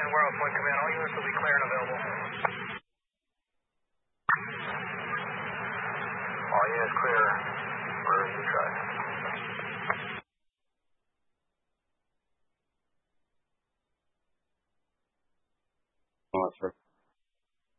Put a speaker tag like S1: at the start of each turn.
S1: we're on point command. All units will be clear and available. All units clear for U-Drive.
S2: Monster.